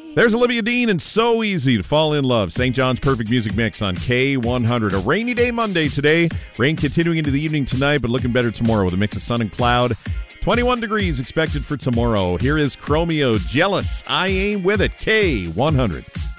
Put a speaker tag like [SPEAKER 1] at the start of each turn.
[SPEAKER 1] There's Olivia Dean and So Easy to Fall in Love. St. John's Perfect Music Mix on K100. A rainy day Monday today. Rain continuing into the evening tonight, but looking better tomorrow with a mix of sun and cloud. 21 degrees expected for tomorrow. Here is Chromeo, Jealous. I Ain't With It. K100.